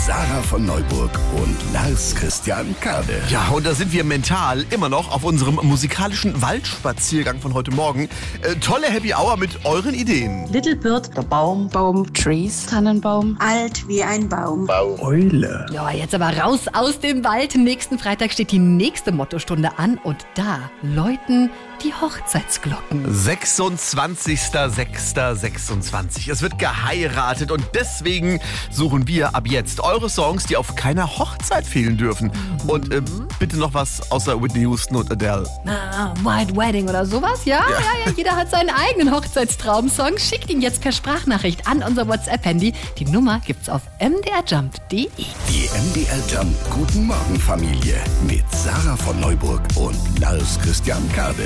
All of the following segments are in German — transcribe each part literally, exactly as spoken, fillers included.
Sarah von Neuburg und Lars Christian Kade. Ja, und da sind wir mental immer noch auf unserem musikalischen Waldspaziergang von heute Morgen. Äh, tolle Happy Hour mit euren Ideen. Little Bird, der Baum, Baum, Trees, Tannenbaum, alt wie ein Baum, Baum. Eule. Ja, jetzt aber raus aus dem Wald. Nächsten Freitag steht die nächste Mottostunde an und da läuten die Hochzeitsglocken. sechsundzwanzigster sechster sechsundzwanzig. Es wird geheiratet und deswegen suchen wir ab jetzt eure Songs, die auf keiner Hochzeit fehlen dürfen. Mhm. Und äh, bitte noch was außer Whitney Houston und Adele. Ah, White Wedding oder sowas, ja? Ja, ja, ja. Jeder hat seinen eigenen Hochzeitstraum-Song. Schickt ihn jetzt per Sprachnachricht an unser WhatsApp-Handy. Die Nummer gibt's auf m d r jump punkt d e. Die M D R Jump Guten Morgen Familie mit Sarah von Neuburg und Lars Christian Kade.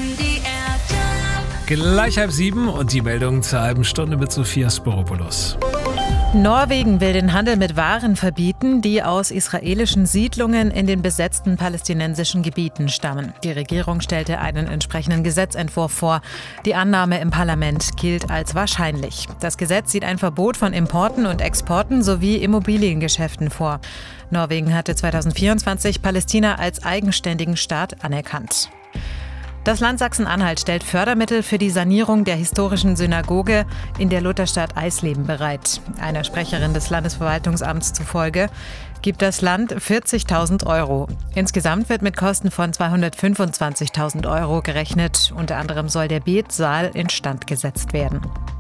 Gleich halb sieben und die Meldung zur halben Stunde mit Sophia Sporopoulos. Norwegen will den Handel mit Waren verbieten, die aus israelischen Siedlungen in den besetzten palästinensischen Gebieten stammen. Die Regierung stellte einen entsprechenden Gesetzentwurf vor. Die Annahme im Parlament gilt als wahrscheinlich. Das Gesetz sieht ein Verbot von Importen und Exporten sowie Immobiliengeschäften vor. Norwegen hatte zweitausendvierundzwanzig Palästina als eigenständigen Staat anerkannt. Das Land Sachsen-Anhalt stellt Fördermittel für die Sanierung der historischen Synagoge in der Lutherstadt Eisleben bereit. Einer Sprecherin des Landesverwaltungsamts zufolge gibt das Land vierzigtausend Euro. Insgesamt wird mit Kosten von zweihundertfünfundzwanzigtausend Euro gerechnet. Unter anderem soll der Betsaal instand gesetzt werden.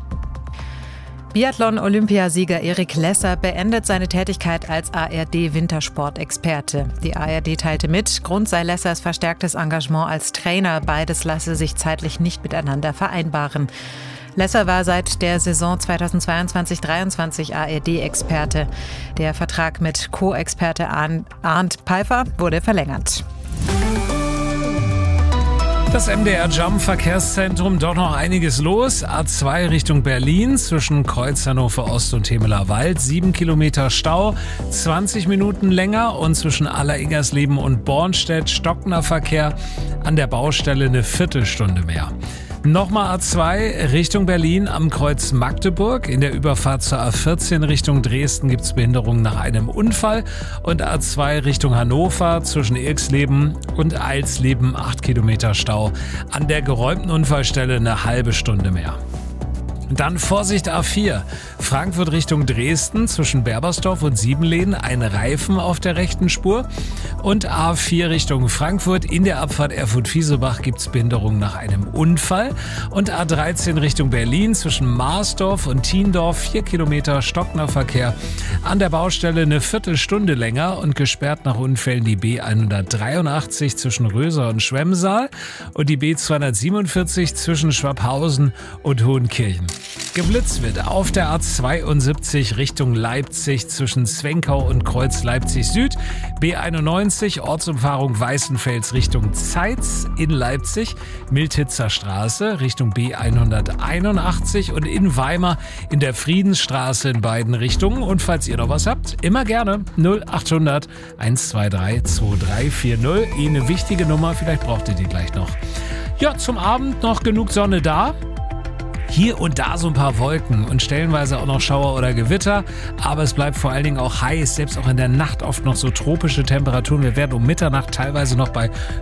Biathlon-Olympiasieger Erik Lesser beendet seine Tätigkeit als A R D-Wintersportexperte. Die A R D teilte mit, Grund sei Lessers verstärktes Engagement als Trainer. Beides lasse sich zeitlich nicht miteinander vereinbaren. Lesser war seit der Saison zweitausendzweiundzwanzig dreiundzwanzig A R D-Experte. Der Vertrag mit Co-Experte Arndt Pfeiffer wurde verlängert. Das M D R Jump Verkehrszentrum, doch noch einiges los. A zwei Richtung Berlin zwischen Kreuz Hannover Ost und Temeler Wald. Sieben Kilometer Stau, zwanzig Minuten länger und zwischen Aller-Ingersleben und Bornstedt stockender Verkehr. An der Baustelle eine Viertelstunde mehr. Nochmal A zwei Richtung Berlin am Kreuz Magdeburg. In der Überfahrt zur A vierzehn Richtung Dresden gibt es Behinderungen nach einem Unfall. Und A zwei Richtung Hannover zwischen Irxleben und Eilsleben acht Kilometer Stau. An der geräumten Unfallstelle eine halbe Stunde mehr. Dann Vorsicht A vier, Frankfurt Richtung Dresden zwischen Berbersdorf und Siebenlehn, ein Reifen auf der rechten Spur. Und A vier Richtung Frankfurt, in der Abfahrt Erfurt-Fiesebach gibt es Behinderung nach einem Unfall. Und A dreizehn Richtung Berlin zwischen Marsdorf und Thiendorf, vier Kilometer stockender Verkehr. An der Baustelle eine Viertelstunde länger und gesperrt nach Unfällen die B hundertdreiundachtzig zwischen Röser und Schwemmsaal und die B zweihundertsiebenundvierzig zwischen Schwabhausen und Hohenkirchen. Geblitzt wird auf der A zweiundsiebzig Richtung Leipzig zwischen Zwenkau und Kreuz Leipzig Süd. B einundneunzig Ortsumfahrung Weißenfels Richtung Zeitz in Leipzig. Miltitzer Straße Richtung B hunderteinundachtzig und in Weimar in der Friedensstraße in beiden Richtungen. Und falls ihr noch was habt, immer gerne null achthundert hundertzweiundzwanzig zweiunddreißig vierzig. Eh eine wichtige Nummer, vielleicht braucht ihr die gleich noch. Ja, zum Abend noch genug Sonne da. Hier und da so ein paar Wolken und stellenweise auch noch Schauer oder Gewitter. Aber es bleibt vor allen Dingen auch heiß, selbst auch in der Nacht oft noch so tropische Temperaturen. Wir werden um Mitternacht teilweise noch bei